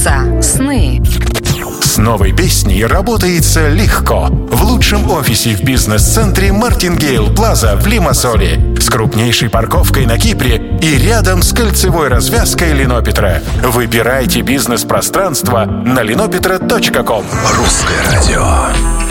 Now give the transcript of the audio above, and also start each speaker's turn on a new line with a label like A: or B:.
A: снятся сны.
B: С новой песней работается легко. В лучшем офисе в бизнес-центре Мартингейл Плаза в Лимассоле. С крупнейшей парковкой на Кипре и рядом с кольцевой развязкой Линопетра. Выбирайте бизнес-пространство на linopetra.com.
C: Русское радио.